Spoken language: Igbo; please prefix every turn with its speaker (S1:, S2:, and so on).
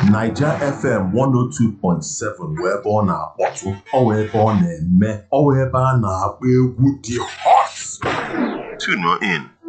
S1: Naija FM 102.7 wee ebe ọ na-akpọtụ, ọ wee ebe ọ na-eme, ọ wee ebe a na-agba egwu dị hot. Tune in.